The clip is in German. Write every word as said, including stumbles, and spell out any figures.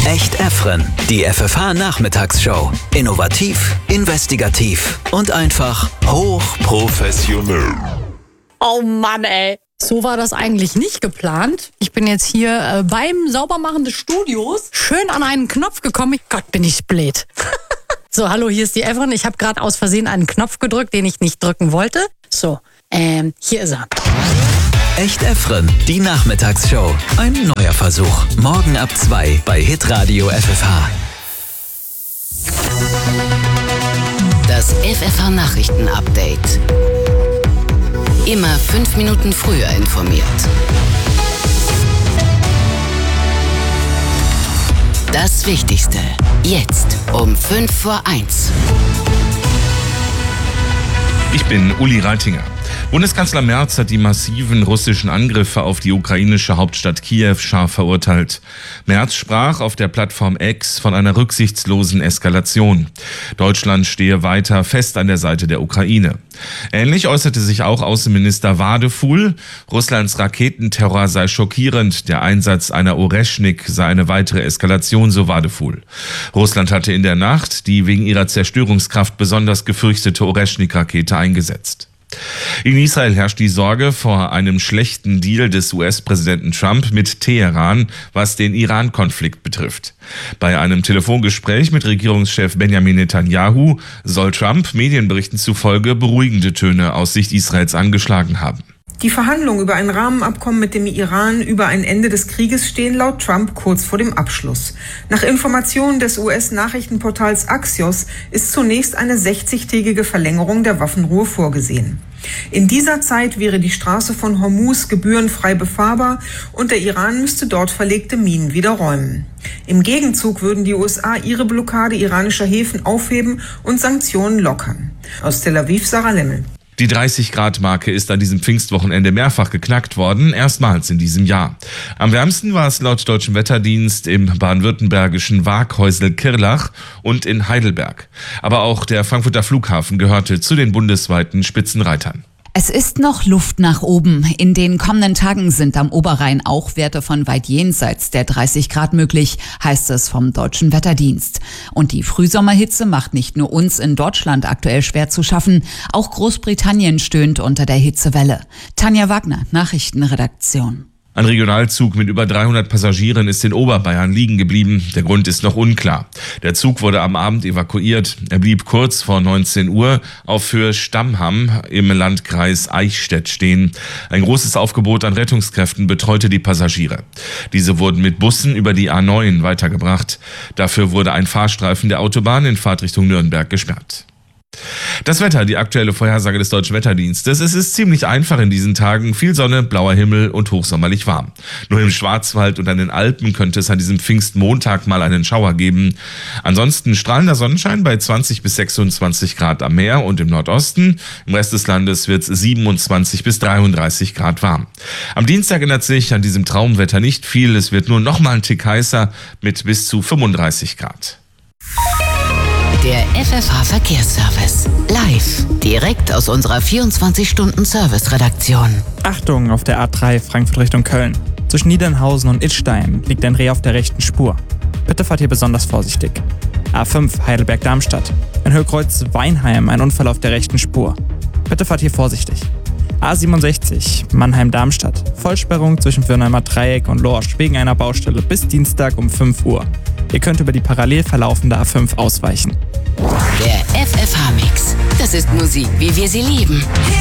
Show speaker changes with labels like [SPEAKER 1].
[SPEAKER 1] Echt Effren, die F F H-Nachmittagsshow. Innovativ, investigativ und einfach hochprofessionell.
[SPEAKER 2] Oh Mann, ey. So war das eigentlich nicht geplant. Ich bin jetzt hier äh, beim Saubermachen des Studios schön an einen Knopf gekommen. Gott, bin ich blöd. So, hallo, hier ist die Effren. Ich habe gerade aus Versehen einen Knopf gedrückt, den ich nicht drücken wollte. So, ähm, hier ist er.
[SPEAKER 1] Echt Effren, die Nachmittagsshow. Ein neuer Versuch. Morgen ab zwei bei Hitradio F F H.
[SPEAKER 3] Das F F H-Nachrichten-Update. Immer fünf Minuten früher informiert. Das Wichtigste. Jetzt um fünf vor eins.
[SPEAKER 4] Ich bin Uli Reitinger. Bundeskanzler Merz hat die massiven russischen Angriffe auf die ukrainische Hauptstadt Kiew scharf verurteilt. Merz sprach auf der Plattform X von einer rücksichtslosen Eskalation. Deutschland stehe weiter fest an der Seite der Ukraine. Ähnlich äußerte sich auch Außenminister Wadefuhl. Russlands Raketenterror sei schockierend. Der Einsatz einer Oreschnik sei eine weitere Eskalation, so Wadefuhl. Russland hatte in der Nacht die wegen ihrer Zerstörungskraft besonders gefürchtete Oreschnik-Rakete eingesetzt. In Israel herrscht die Sorge vor einem schlechten Deal des U S-Präsidenten Trump mit Teheran, was den Iran-Konflikt betrifft. Bei einem Telefongespräch mit Regierungschef Benjamin Netanyahu soll Trump Medienberichten zufolge beruhigende Töne aus Sicht Israels angeschlagen haben.
[SPEAKER 5] Die Verhandlungen über ein Rahmenabkommen mit dem Iran über ein Ende des Krieges stehen laut Trump kurz vor dem Abschluss. Nach Informationen des U S-Nachrichtenportals Axios ist zunächst eine sechzigtägige Verlängerung der Waffenruhe vorgesehen. In dieser Zeit wäre die Straße von Hormuz gebührenfrei befahrbar und der Iran müsste dort verlegte Minen wieder räumen. Im Gegenzug würden die U S A ihre Blockade iranischer Häfen aufheben und Sanktionen lockern. Aus Tel Aviv, Sarah Lemmel.
[SPEAKER 4] Die dreißig-Grad-Marke ist an diesem Pfingstwochenende mehrfach geknackt worden, erstmals in diesem Jahr. Am wärmsten war es laut Deutschem Wetterdienst im baden-württembergischen Waaghäusel-Kirlach und in Heidelberg. Aber auch der Frankfurter Flughafen gehörte zu den bundesweiten Spitzenreitern.
[SPEAKER 6] Es ist noch Luft nach oben. In den kommenden Tagen sind am Oberrhein auch Werte von weit jenseits der dreißig Grad möglich, heißt es vom Deutschen Wetterdienst. Und die Frühsommerhitze macht nicht nur uns in Deutschland aktuell schwer zu schaffen, auch Großbritannien stöhnt unter der Hitzewelle. Tanja Wagner, Nachrichtenredaktion.
[SPEAKER 4] Ein Regionalzug mit über dreihundert Passagieren ist in Oberbayern liegen geblieben. Der Grund ist noch unklar. Der Zug wurde am Abend evakuiert. Er blieb kurz vor neunzehn Uhr auf Höhe Stammham im Landkreis Eichstätt stehen. Ein großes Aufgebot an Rettungskräften betreute die Passagiere. Diese wurden mit Bussen über die A neun weitergebracht. Dafür wurde ein Fahrstreifen der Autobahn in Fahrtrichtung Nürnberg gesperrt. Das Wetter, die aktuelle Vorhersage des Deutschen Wetterdienstes. Es ist ziemlich einfach in diesen Tagen. Viel Sonne, blauer Himmel und hochsommerlich warm. Nur im Schwarzwald und an den Alpen könnte es an diesem Pfingstmontag mal einen Schauer geben. Ansonsten strahlender Sonnenschein bei zwanzig bis sechsundzwanzig Grad am Meer und im Nordosten. Im Rest des Landes wird es siebenundzwanzig bis dreiunddreißig Grad warm. Am Dienstag ändert sich an diesem Traumwetter nicht viel. Es wird nur noch mal ein Tick heißer mit bis zu fünfunddreißig Grad.
[SPEAKER 3] Der F F H-Verkehrsservice. Live. Direkt aus unserer vierundzwanzig-Stunden-Service-Redaktion.
[SPEAKER 7] Achtung auf der A drei Frankfurt Richtung Köln. Zwischen Niedernhausen und Idstein liegt ein Reh auf der rechten Spur. Bitte fahrt hier besonders vorsichtig. A fünf Heidelberg-Darmstadt. In Höhekreuz Weinheim ein Unfall auf der rechten Spur. Bitte fahrt hier vorsichtig. A siebenundsechzig Mannheim-Darmstadt. Vollsperrung zwischen Firnheimer Dreieck und Lorsch wegen einer Baustelle bis Dienstag um fünf Uhr. Ihr könnt über die parallel verlaufende A fünf ausweichen.
[SPEAKER 3] Der F F H-Mix. Das ist Musik, wie wir sie lieben.